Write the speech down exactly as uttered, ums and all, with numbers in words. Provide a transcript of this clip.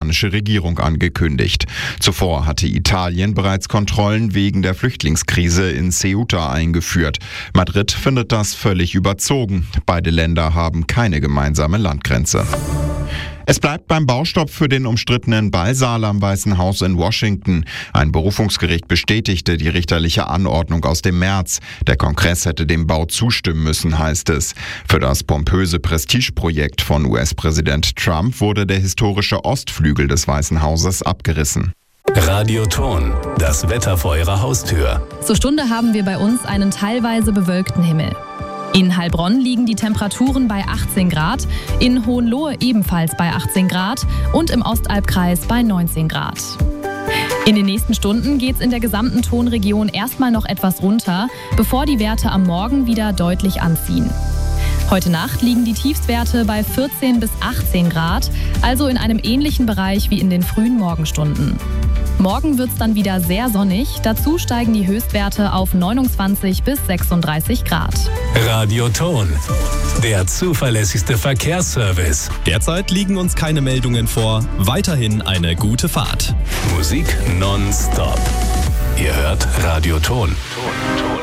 spanische Regierung angekündigt. Zuvor hatte Italien bereits Kontrollen wegen der Flüchtlingskrise in Ceuta eingeführt. Madrid findet das völlig überzogen. Beide Länder haben keine gemeinsame Landgrenze. Es bleibt beim Baustopp für den umstrittenen Ballsaal am Weißen Haus in Washington. Ein Berufungsgericht bestätigte die richterliche Anordnung aus dem März. Der Kongress hätte dem Bau zustimmen müssen, heißt es. Für das pompöse Prestigeprojekt von U S-Präsident Trump wurde der historische Ostflügel des Weißen Hauses abgerissen. Radioton, das Wetter vor Ihrer Haustür. Zur Stunde haben wir bei uns einen teilweise bewölkten Himmel. In Heilbronn liegen die Temperaturen bei achtzehn Grad, in Hohenlohe ebenfalls bei achtzehn Grad und im Ostalbkreis bei neunzehn Grad. In den nächsten Stunden geht es in der gesamten Tonregion erstmal noch etwas runter, bevor die Werte am Morgen wieder deutlich anziehen. Heute Nacht liegen die Tiefstwerte bei vierzehn bis achtzehn Grad, also in einem ähnlichen Bereich wie in den frühen Morgenstunden. Morgen wird es dann wieder sehr sonnig, dazu steigen die Höchstwerte auf neunundzwanzig bis sechsunddreißig Grad. Radioton, der zuverlässigste Verkehrsservice. Derzeit liegen uns keine Meldungen vor. Weiterhin eine gute Fahrt. Musik nonstop. Ihr hört Radioton.